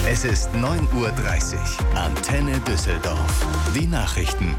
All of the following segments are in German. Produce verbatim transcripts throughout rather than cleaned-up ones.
Es ist neun Uhr dreißig. Antenne Düsseldorf. Die Nachrichten.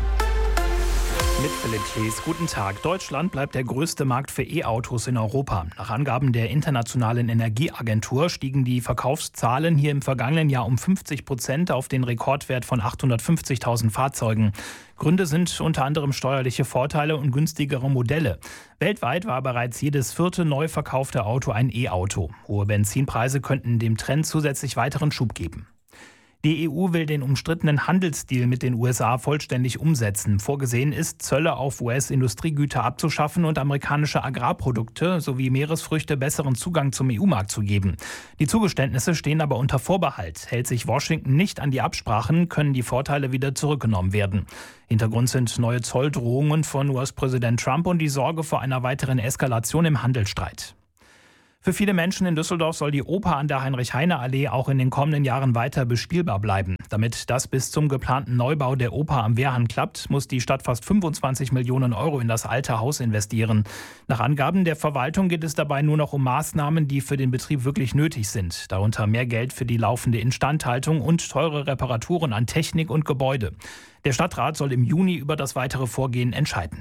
Mit Philipp Klees. Guten Tag. Deutschland bleibt der größte Markt für E-Autos in Europa. Nach Angaben der Internationalen Energieagentur stiegen die Verkaufszahlen hier im vergangenen Jahr um fünfzig Prozent auf den Rekordwert von achthundertfünfzigtausend Fahrzeugen. Gründe sind unter anderem steuerliche Vorteile und günstigere Modelle. Weltweit war bereits jedes vierte neu verkaufte Auto ein E-Auto. Hohe Benzinpreise könnten dem Trend zusätzlich weiteren Schub geben. Die E U will den umstrittenen Handelsdeal mit den U S A vollständig umsetzen. Vorgesehen ist, Zölle auf U S-Industriegüter abzuschaffen und amerikanische Agrarprodukte sowie Meeresfrüchte besseren Zugang zum E U-Markt zu geben. Die Zugeständnisse stehen aber unter Vorbehalt. Hält sich Washington nicht an die Absprachen, können die Vorteile wieder zurückgenommen werden. Hintergrund sind neue Zolldrohungen von U S-Präsident Trump und die Sorge vor einer weiteren Eskalation im Handelsstreit. Für viele Menschen in Düsseldorf soll die Oper an der Heinrich-Heine-Allee auch in den kommenden Jahren weiter bespielbar bleiben. Damit das bis zum geplanten Neubau der Oper am Wehrhahn klappt, muss die Stadt fast fünfundzwanzig Millionen Euro in das alte Haus investieren. Nach Angaben der Verwaltung geht es dabei nur noch um Maßnahmen, die für den Betrieb wirklich nötig sind. Darunter mehr Geld für die laufende Instandhaltung und teure Reparaturen an Technik und Gebäude. Der Stadtrat soll im Juni über das weitere Vorgehen entscheiden.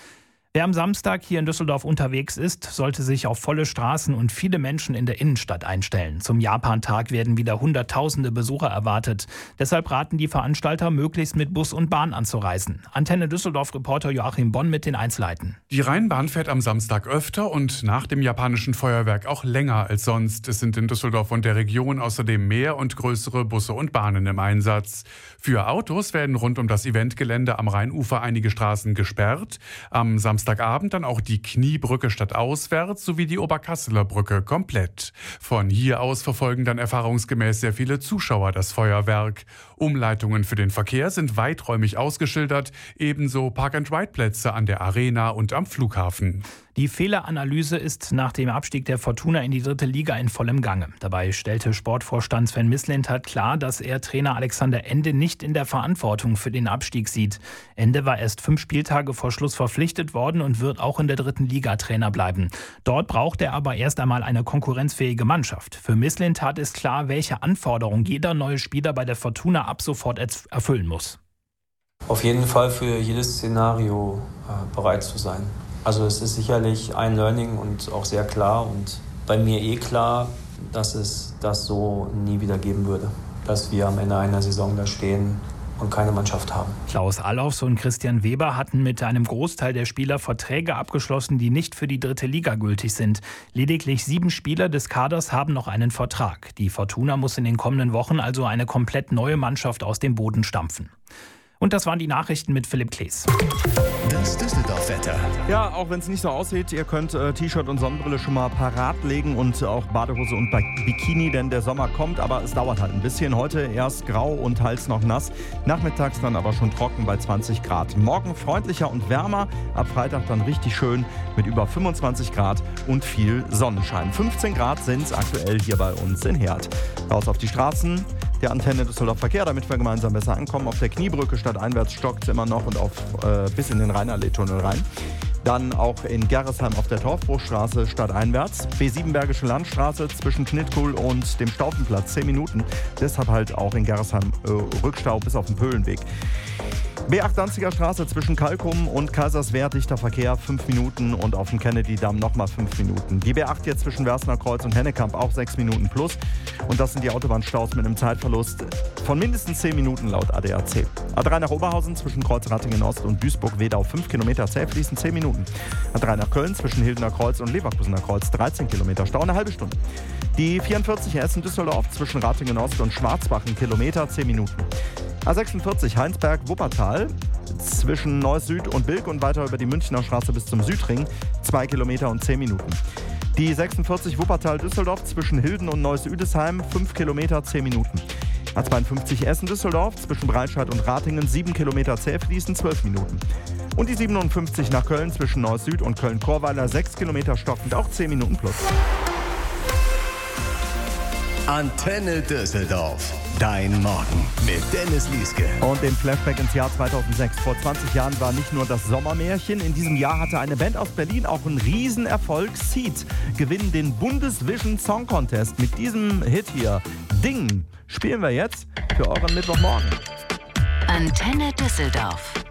Wer am Samstag hier in Düsseldorf unterwegs ist, sollte sich auf volle Straßen und viele Menschen in der Innenstadt einstellen. Zum Japantag werden wieder Hunderttausende Besucher erwartet. Deshalb raten die Veranstalter, möglichst mit Bus und Bahn anzureisen. Antenne Düsseldorf-Reporter Joachim Bonn mit den Einzelheiten. Die Rheinbahn fährt am Samstag öfter und nach dem japanischen Feuerwerk auch länger als sonst. Es sind in Düsseldorf und der Region außerdem mehr und größere Busse und Bahnen im Einsatz. Für Autos werden rund um das Eventgelände am Rheinufer einige Straßen gesperrt. Am Samstagabend dann auch die Kniebrücke stadtauswärts sowie die Oberkasseler Brücke komplett. Von hier aus verfolgen dann erfahrungsgemäß sehr viele Zuschauer das Feuerwerk. Umleitungen für den Verkehr sind weiträumig ausgeschildert, ebenso Park-and-Ride-Plätze an der Arena und am Flughafen. Die Fehleranalyse ist nach dem Abstieg der Fortuna in die dritte Liga in vollem Gange. Dabei stellte Sportvorstand Sven Mislintat klar, dass er Trainer Alexander Ende nicht in der Verantwortung für den Abstieg sieht. Ende war erst fünf Spieltage vor Schluss verpflichtet worden und wird auch in der dritten Liga Trainer bleiben. Dort braucht er aber erst einmal eine konkurrenzfähige Mannschaft. Für Mislintat ist klar, welche Anforderungen jeder neue Spieler bei der Fortuna ab sofort erfüllen muss. Auf jeden Fall für jedes Szenario äh, bereit zu sein. Also es ist sicherlich ein Learning und auch sehr klar und bei mir eh klar, dass es das so nie wieder geben würde. Dass wir am Ende einer Saison da stehen und keine Mannschaft haben. Klaus Allofs und Christian Weber hatten mit einem Großteil der Spieler Verträge abgeschlossen, die nicht für die dritte Liga gültig sind. Lediglich sieben Spieler des Kaders haben noch einen Vertrag. Die Fortuna muss in den kommenden Wochen also eine komplett neue Mannschaft aus dem Boden stampfen. Und das waren die Nachrichten mit Philipp Klees. Das Düsseldorf-Wetter. Ja, auch wenn es nicht so aussieht, ihr könnt äh, T-Shirt und Sonnenbrille schon mal parat legen und auch Badehose und Bikini, denn der Sommer kommt, aber es dauert halt ein bisschen. Heute erst grau und teils noch nass, nachmittags dann aber schon trocken bei zwanzig Grad. Morgen freundlicher und wärmer, ab Freitag dann richtig schön mit über fünfundzwanzig Grad und viel Sonnenschein. fünfzehn Grad sind es aktuell hier bei uns in Herd. Raus auf die Straßen. Der Antenne Düsseldorf Verkehr, damit wir gemeinsam besser ankommen. Auf der Kniebrücke stadteinwärts stockt es immer noch und auf, äh, bis in den Rheinallee-Tunnel rein. Dann auch in Gerresheim auf der Torfbruchstraße stadteinwärts. B sieben Bergische Landstraße zwischen Knitkuhl und dem Staufenplatz zehn Minuten. Deshalb halt auch in Gerresheim äh, Rückstau bis auf den Pöhlenweg. B acht Danziger Straße zwischen Kalkum und Kaiserswerth, dichter Verkehr, fünf Minuten und auf dem Kennedy-Damm nochmal fünf Minuten. Die B acht jetzt zwischen Wersner Kreuz und Hennekamp auch sechs Minuten plus. Und das sind die Autobahnstaus mit einem Zeitverlust von mindestens zehn Minuten laut A D A C. A drei nach Oberhausen zwischen Kreuzrattingen Ost und Duisburg-Wedau fünf Kilometer, zäh fließen zehn Minuten. A drei nach Köln zwischen Hildener Kreuz und Leverkusener Kreuz dreizehn Kilometer, Stau eine halbe Stunde. Die vierundvierzig Essen-Düsseldorf zwischen Ratingen Ost und Schwarzbach ein Kilometer, zehn Minuten. A sechsundvierzig Heinsberg-Wuppertal zwischen Neuss Süd und Bilk und weiter über die Münchner Straße bis zum Südring zwei Kilometer und zehn Minuten. Die sechsundvierzig Wuppertal-Düsseldorf zwischen Hilden und Neuss-Üdesheim fünf Kilometer, zehn Minuten. A zweiundfünfzig Essen-Düsseldorf zwischen Breitscheid und Ratingen sieben Kilometer, zäh fließen zwölf Minuten. Und die siebenundfünfzig nach Köln zwischen Neuss Süd und Köln-Chorweiler sechs Kilometer stockend, auch zehn Minuten plus. Antenne Düsseldorf. Dein Morgen mit Dennis Lieske. Und den Flashback ins Jahr zweitausendsechs. Vor zwanzig Jahren war nicht nur das Sommermärchen. In diesem Jahr hatte eine Band aus Berlin auch einen Riesenerfolg. Seed gewinnen den Bundesvision Song Contest mit diesem Hit hier. Ding spielen wir jetzt für euren Mittwochmorgen. Antenne Düsseldorf.